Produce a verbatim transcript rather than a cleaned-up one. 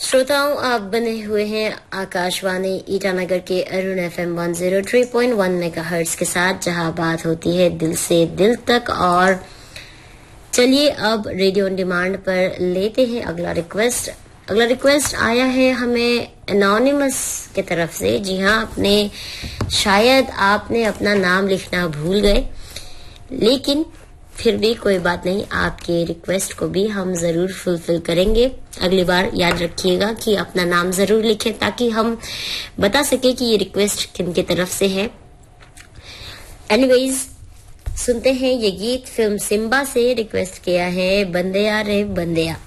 श्रोताओं, आप बने हुए हैं आकाशवाणी ईटानगर के Arun FM one zero three point one megahertz के साथ, जहां बात होती है दिल से दिल तक। और चलिए अब रेडियो ऑन डिमांड पर लेते हैं अगला रिक्वेस्ट। अगला रिक्वेस्ट आया है हमें एनोनिमस की तरफ से। जी हाँ, अपने शायद आपने अपना नाम लिखना भूल गए, लेकिन फिर भी कोई बात नहीं, आपके रिक्वेस्ट को भी हम जरूर फुलफिल करेंगे। अगली बार याद रखिएगा कि अपना नाम जरूर लिखें ताकि हम बता सके कि ये रिक्वेस्ट किन की तरफ से है। एनीवेज, सुनते हैं ये गीत। फिल्म सिम्बा से रिक्वेस्ट किया है बंदेया रे बंदेया।